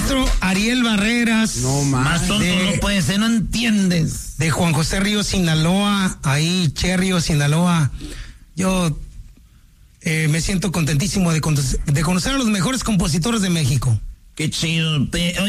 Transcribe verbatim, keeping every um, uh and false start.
maestro Ariel Barreras. No más. Más tonto de, no puede ser, no entiendes. De Juan José Ríos, Sinaloa, ahí, Cherrio, Sinaloa. Yo eh, me siento contentísimo de, de conocer a los mejores compositores de México. Qué chido. Te,